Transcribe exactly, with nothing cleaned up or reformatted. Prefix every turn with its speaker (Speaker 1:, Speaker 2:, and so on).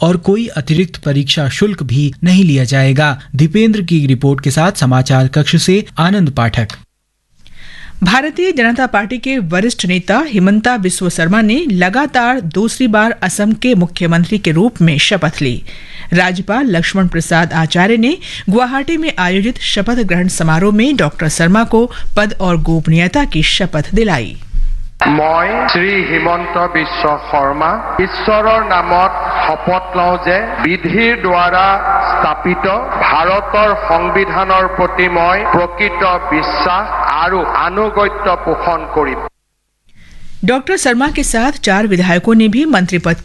Speaker 1: और कोई अतिरिक्त परीक्षा शुल्क भी नहीं लिया जाएगा। दीपेंद्र की रिपोर्ट के साथ समाचार कक्ष से आनंद पाठक।
Speaker 2: भारतीय जनता पार्टी के वरिष्ठ नेता हिमंता बिस्वा शर्मा ने लगातार दूसरी बार असम के मुख्यमंत्री के रूप में शपथ ली। राज्यपाल लक्ष्मण प्रसाद आचार्य ने गुवाहाटी में आयोजित शपथ ग्रहण समारोह में डॉक्टर शर्मा को पद और गोपनीयता की शपथ दिलाई।
Speaker 3: মই শ্ৰী হিমন্ত বিশ্ব শৰ্মা ঈশ্বৰৰ নামত শপত লওঁ যে বিধিৰ দ্বাৰা স্থাপিত ভাৰতৰ সংবিধানৰ প্ৰতি মই প্ৰকৃত বিশ্বাস আৰু আনুগত্য পোষণ কৰিম।
Speaker 2: डॉक्टर शर्मा के साथ चार विधायकों ने भी मंत्री पद